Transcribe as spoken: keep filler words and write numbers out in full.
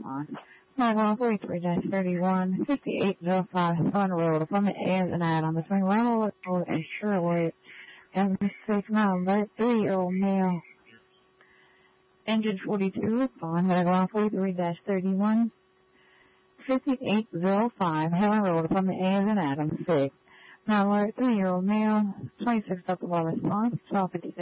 response. nine one forty-three dash thirty-one, fifty-eight oh five Fun Road, from the as an add-on between Ronald Road and Sherwood, and six nine three year-old male. Engine forty-two, on nine forty-three dash thirty-one, fifty-eight oh five Helen Road, from the as an Adam six. nine three year-old male, twenty-six Doctor Ball response, twelve fifty-six.